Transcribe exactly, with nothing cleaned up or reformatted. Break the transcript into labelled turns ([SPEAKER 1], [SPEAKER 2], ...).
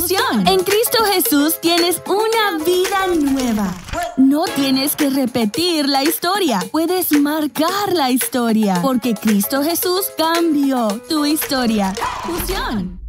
[SPEAKER 1] Fusión. En Cristo Jesús tienes una vida nueva. No tienes que repetir la historia. Puedes marcar la historia. Porque Cristo Jesús cambió tu historia. Fusión.